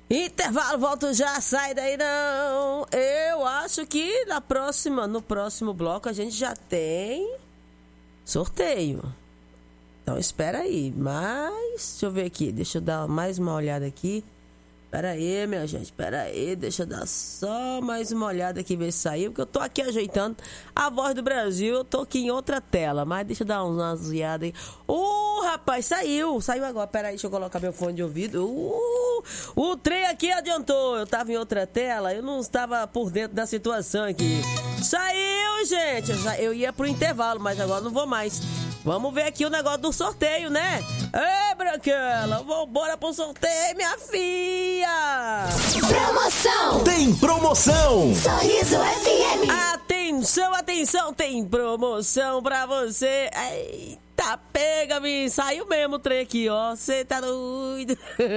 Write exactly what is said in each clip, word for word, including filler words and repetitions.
Intervalo, volto já, sai daí não. Eu acho que na próxima, no próximo bloco a gente já tem sorteio. Então espera aí, mas deixa eu ver aqui, deixa eu dar mais uma olhada aqui. Espera aí, minha gente, espera aí, deixa eu dar só mais uma olhada aqui, ver se saiu, porque eu tô aqui ajeitando a Voz do Brasil, eu tô aqui em outra tela, mas deixa eu dar uma zoiada aí. Uh, rapaz, saiu, saiu agora, espera aí, deixa eu colocar meu fone de ouvido. Uh, o trem aqui adiantou, eu tava em outra tela, eu não estava por dentro da situação aqui. Saiu, gente, eu, já, eu ia pro intervalo, mas agora não vou mais. Vamos ver aqui o negócio do sorteio, né? Ei, Branquela, vambora pro sorteio, minha filha! Promoção! Tem promoção! Sorriso F M! Atenção, atenção, tem promoção pra você! Eita, pega-me! Saiu mesmo o trem aqui, ó. Você tá doido?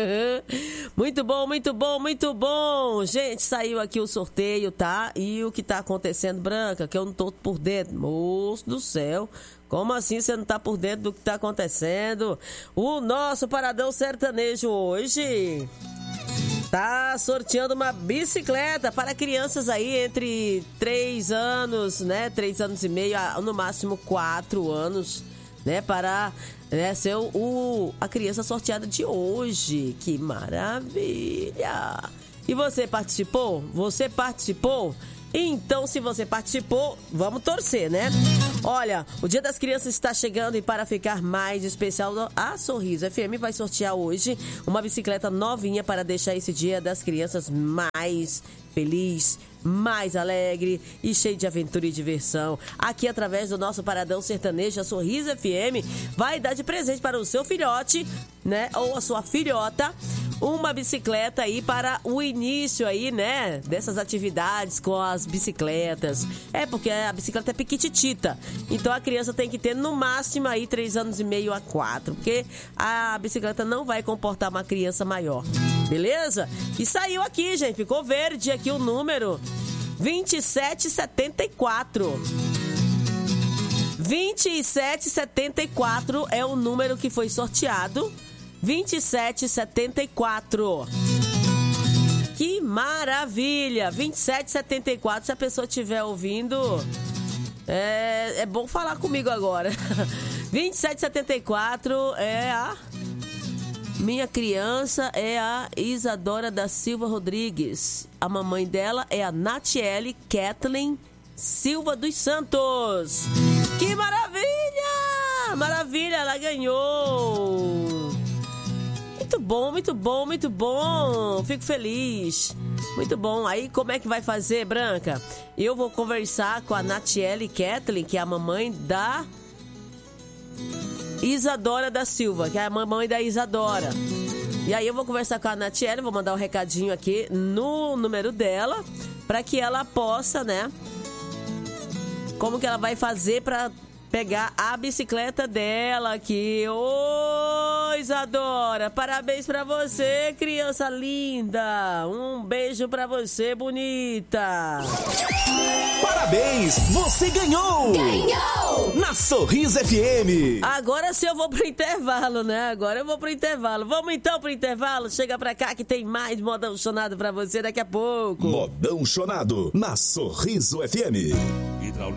Muito bom, muito bom, muito bom! Gente, saiu aqui o sorteio, tá? E o que tá acontecendo, Branca, que eu não tô por dentro. Moço do céu! Como assim você não tá por dentro do que tá acontecendo? O nosso Paradão Sertanejo hoje tá sorteando uma bicicleta para crianças aí entre três anos, né? três anos e meio, a, no máximo quatro anos, né? Para né, ser o, o, a criança sorteada de hoje. Que maravilha! E você participou? Você participou? Então, se você participou, vamos torcer, né? Olha, o Dia das Crianças está chegando e para ficar mais especial, a Sorriso F M vai sortear hoje uma bicicleta novinha para deixar esse Dia das Crianças mais feliz, mais alegre e cheio de aventura e diversão. Aqui, através do nosso Paradão Sertanejo, a Sorriso F M vai dar de presente para o seu filhote, né? Ou a sua filhota, uma bicicleta aí para o início aí, né? Dessas atividades com as bicicletas. É porque a bicicleta é piquititita. Então a criança tem que ter no máximo aí três anos e meio a quatro. Porque a bicicleta não vai comportar uma criança maior. Beleza? E saiu aqui, gente. Ficou verde aqui o número vinte e sete setenta e quatro. vinte e sete setenta e quatro é o número que foi sorteado. vinte e sete setenta e quatro. Que maravilha! vinte e sete setenta e quatro. Se a pessoa estiver ouvindo, é, é bom falar comigo agora. vinte e sete setenta e quatro é a... Minha criança é a Isadora da Silva Rodrigues. A mamãe dela é a Natiele Kathleen Silva dos Santos. Que maravilha! Maravilha, ela ganhou! Muito bom, muito bom, muito bom. Fico feliz. Muito bom. Aí, como é que vai fazer, Branca? Eu vou conversar com a Natiele Kathleen, que é a mamãe da Isadora da Silva, que é a mamãe da Isadora. E aí eu vou conversar com a Natiele, vou mandar um recadinho aqui no número dela, para que ela possa, né? Como que ela vai fazer para pegar a bicicleta dela aqui. Ô, Isadora, parabéns pra você, criança linda. Um beijo pra você, bonita. Parabéns, você ganhou! Ganhou! Na Sorriso F M. Agora sim eu vou pro intervalo, né? Agora eu vou pro intervalo. Vamos então pro intervalo? Chega pra cá que tem mais modão chonado pra você daqui a pouco. Modão chonado na Sorriso F M.